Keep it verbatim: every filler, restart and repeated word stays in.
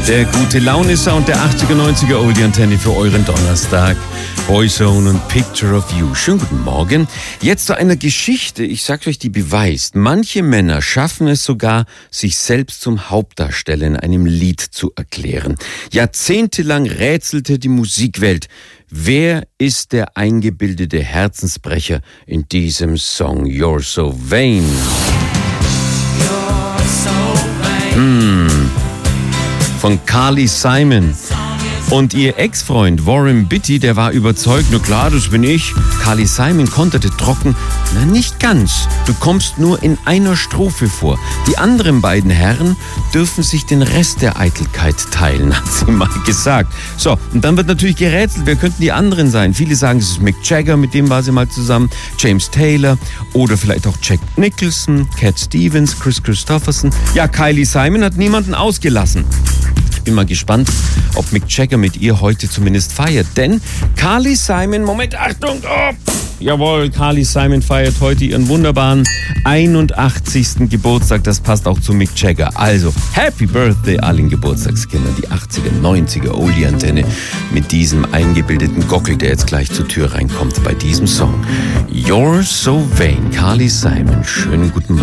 Der gute Laune-Sound der achtziger, neunziger Oldie-Antenne für euren Donnerstag. Boyzone und Picture of You. Schönen guten Morgen. Jetzt zu einer Geschichte, ich sag euch, die beweist, manche Männer schaffen es sogar, sich selbst zum Hauptdarsteller in einem Lied zu erklären. Jahrzehntelang rätselte die Musikwelt. Wer ist der eingebildete Herzensbrecher in diesem Song You're So Vain? You're so vain. Hm. Von Carly Simon. Und ihr Ex-Freund Warren Beatty, der war überzeugt, na klar, das bin ich. Carly Simon konterte trocken, na nicht ganz, du kommst nur in einer Strophe vor. Die anderen beiden Herren dürfen sich den Rest der Eitelkeit teilen, hat sie mal gesagt. So, und dann wird natürlich gerätselt, wer könnten die anderen sein? Viele sagen, es ist Mick Jagger, mit dem war sie mal zusammen, James Taylor oder vielleicht auch Jack Nicholson, Cat Stevens, Chris Christopherson. Ja, Kylie Simon hat niemanden ausgelassen. Ich bin mal gespannt, ob Mick Jagger mit ihr heute zumindest feiert. Denn Carly Simon, Moment, Achtung, oh, jawohl, Carly Simon feiert heute ihren wunderbaren einundachtzigsten Geburtstag. Das passt auch zu Mick Jagger. Also, Happy Birthday allen Geburtstagskindern. Die achtziger, neunziger Oldie-Antenne mit diesem eingebildeten Gockel, der jetzt gleich zur Tür reinkommt bei diesem Song. You're So Vain, Carly Simon. Schönen guten Morgen.